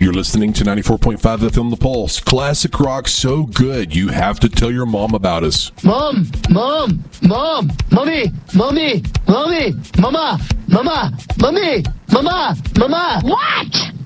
You're listening to 94.5 FM The Pulse. Classic rock so good, you have to tell your mom about us. Mom, mommy, mama. What?